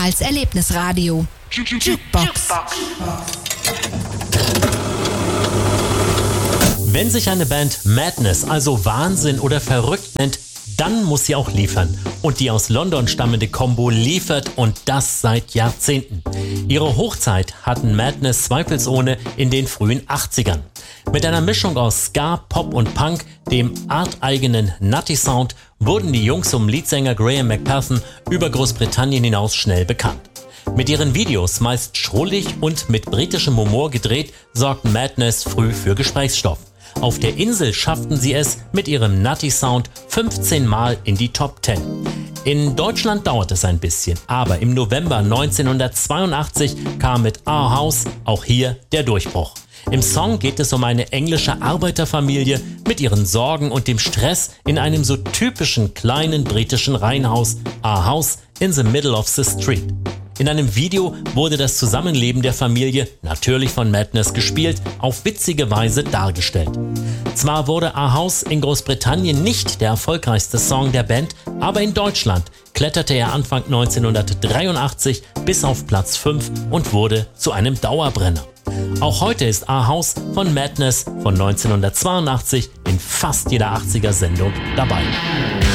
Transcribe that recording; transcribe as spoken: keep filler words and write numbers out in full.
als Erlebnisradio. Jukebox. Wenn sich eine Band Madness, also Wahnsinn oder verrückt nennt, dann muss sie auch liefern. Und die aus London stammende Combo liefert, und das seit Jahrzehnten. Ihre Hochzeit hatten Madness zweifelsohne in den frühen achtzigern. Mit einer Mischung aus Ska, Pop und Punk, dem arteigenen Nutty Sound, wurden die Jungs um Leadsänger Graham McPherson über Großbritannien hinaus schnell bekannt. Mit ihren Videos, meist schrullig und mit britischem Humor gedreht, sorgten Madness früh für Gesprächsstoff. Auf der Insel schafften sie es mit ihrem Nutty Sound fünfzehn Mal in die Top zehn. In Deutschland dauert es ein bisschen, aber im November neunzehnhundertzweiundachtzig kam mit Our House auch hier der Durchbruch. Im Song geht es um eine englische Arbeiterfamilie mit ihren Sorgen und dem Stress in einem so typischen kleinen britischen Reihenhaus, Our House in the Middle of the Street. In einem Video wurde das Zusammenleben der Familie, natürlich von Madness gespielt, auf witzige Weise dargestellt. Zwar wurde Our House in Großbritannien nicht der erfolgreichste Song der Band, aber in Deutschland kletterte er Anfang neunzehnhundertdreiundachtzig bis auf Platz fünf und wurde zu einem Dauerbrenner. Auch heute ist Our House von Madness von neunzehnhundertzweiundachtzig in fast jeder achtziger-Sendung dabei.